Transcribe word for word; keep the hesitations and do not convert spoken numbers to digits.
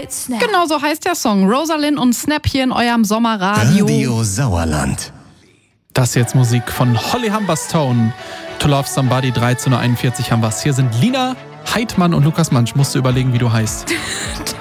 mit Snap. Genau so heißt der Song. Rosalind und Snap hier in eurem Sommerradio. Radio Sauerland. Das ist jetzt Musik von Holly Humberstone. To Love Somebody, dreizehn Uhr einundvierzig haben wir's. Hier sind Lina Heidmann und Lukas Mansch. Musst du überlegen, wie du heißt.